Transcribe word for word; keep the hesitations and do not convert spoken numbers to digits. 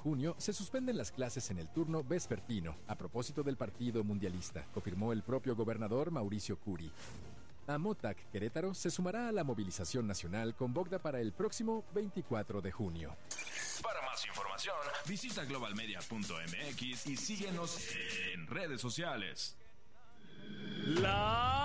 junio se suspenden las clases en el turno vespertino, a propósito del partido mundialista, confirmó el propio gobernador Mauricio Curi. Amotac Querétaro se sumará a la movilización nacional con Bogda para el próximo veinticuatro de junio. Para más información, visita global media punto m x y síguenos en redes sociales. La